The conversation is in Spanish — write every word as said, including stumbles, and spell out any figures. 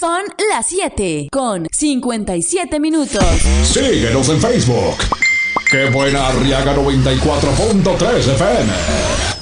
Son las siete con cincuenta y siete minutos. Síguenos en Facebook. Qué buena Arriaga noventa y cuatro punto tres F M.